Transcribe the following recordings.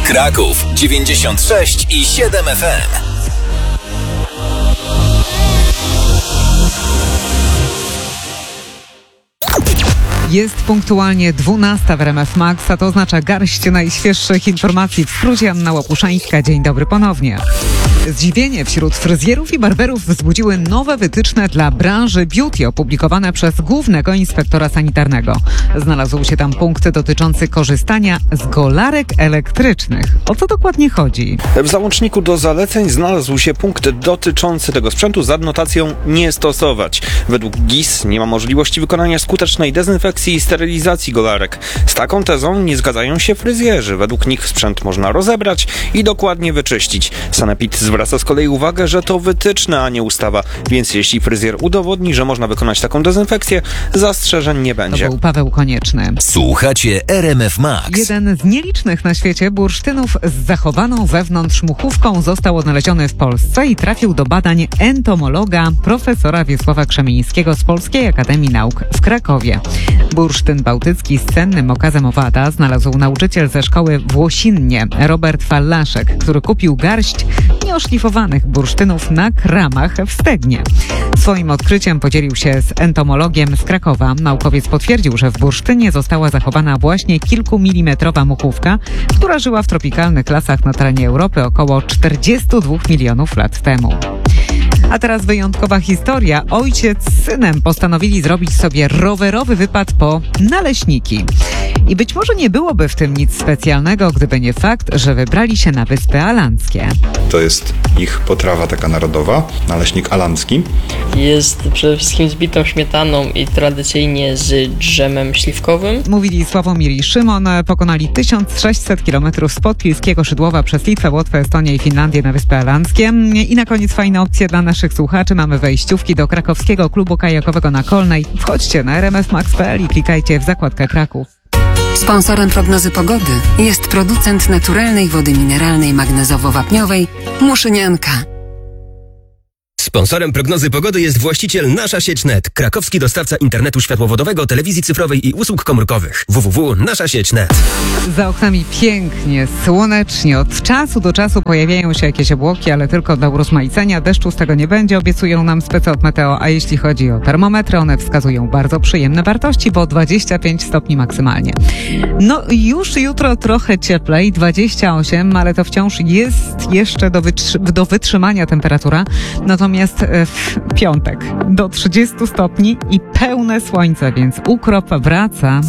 Kraków 96,7 FM. Jest punktualnie 12 w RMF Max, a to oznacza garść najświeższych informacji. W skrócie Anna Łopuszańska. Dzień dobry ponownie. Zdziwienie wśród fryzjerów i barberów wzbudziły nowe wytyczne dla branży beauty opublikowane przez głównego inspektora sanitarnego. Znalazł się tam punkt dotyczący korzystania z golarek elektrycznych. O co dokładnie chodzi? W załączniku do zaleceń znalazł się punkt dotyczący tego sprzętu z adnotacją nie stosować. Według GIS nie ma możliwości wykonania skutecznej dezynfekcji i sterylizacji golarek. Z taką tezą nie zgadzają się fryzjerzy. Według nich sprzęt można rozebrać i dokładnie wyczyścić. Sanepid zwraca z kolei uwagę, że to wytyczne, a nie ustawa, więc jeśli fryzjer udowodni, że można wykonać taką dezynfekcję, zastrzeżeń nie będzie. To był Paweł Konieczny. Słuchacie RMF Max. Jeden z nielicznych na świecie bursztynów z zachowaną wewnątrz muchówką został odnaleziony w Polsce i trafił do badań entomologa profesora Wiesława Krzemińskiego z Polskiej Akademii Nauk w Krakowie. Bursztyn bałtycki z cennym okazem owada znalazł nauczyciel ze szkoły w Łosinnie, Robert Fallaszek, który kupił garść nieoszlifowanych bursztynów na kramach w Stegnie. Swoim odkryciem podzielił się z entomologiem z Krakowa. Naukowiec potwierdził, że w bursztynie została zachowana właśnie kilkumilimetrowa muchówka, która żyła w tropikalnych lasach na terenie Europy około 42 milionów lat temu. A teraz wyjątkowa historia. Ojciec z synem postanowili zrobić sobie rowerowy wypad po naleśniki. I być może nie byłoby w tym nic specjalnego, gdyby nie fakt, że wybrali się na Wyspy Alandzkie. To jest ich potrawa taka narodowa, naleśnik alandzki. Jest przede wszystkim z bitą śmietaną i tradycyjnie z drzemem śliwkowym. Mówili Sławomir i Szymon. Pokonali 1600 km z podpiejskiego Szydłowa przez Litwę, Łotwę, Estonię i Finlandię na Wyspy Alandzkie. I na koniec fajne opcje dla naszych słuchaczy. Mamy wejściówki do krakowskiego klubu kajakowego na Kolnej. Wchodźcie na rmfmax.pl i klikajcie w zakładkę Kraków. Sponsorem prognozy pogody jest producent naturalnej wody mineralnej magnezowo-wapniowej Muszynianka. Sponsorem prognozy pogody jest właściciel Nasza Sieć Net, krakowski dostawca internetu światłowodowego, telewizji cyfrowej i usług komórkowych. www.naszasieć.net. Za oknami pięknie, słonecznie. Od czasu do czasu pojawiają się jakieś obłoki, ale tylko dla urozmaicenia. Deszczu z tego nie będzie, obiecują nam specy od Meteo. A jeśli chodzi o termometry, one wskazują bardzo przyjemne wartości, bo 25 stopni maksymalnie. No już jutro trochę cieplej, 28, ale to wciąż jest jeszcze do wytrzymania temperatura. Natomiast w piątek do 30 stopni i pełne słońce, więc ukrop wraca.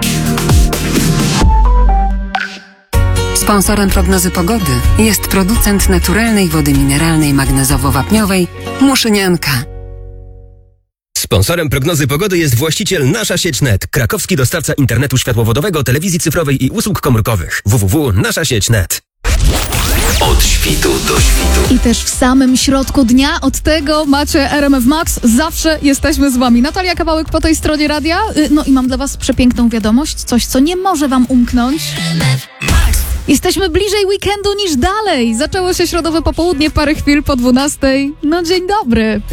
Sponsorem prognozy pogody jest producent naturalnej wody mineralnej magnezowo-wapniowej Muszynianka. Sponsorem prognozy pogody jest właściciel Nasza Sieć Net, krakowski dostawca internetu światłowodowego, telewizji cyfrowej i usług komórkowych. www.naszasieć.net. Od świtu do świtu. I też w samym środku dnia, od tego macie RMF Max, zawsze jesteśmy z wami. Natalia Kawałek po tej stronie radia. No i mam dla was przepiękną wiadomość, coś co nie może wam umknąć. Jesteśmy bliżej weekendu niż dalej. Zaczęło się środowe popołudnie, parę chwil po 12. No dzień dobry.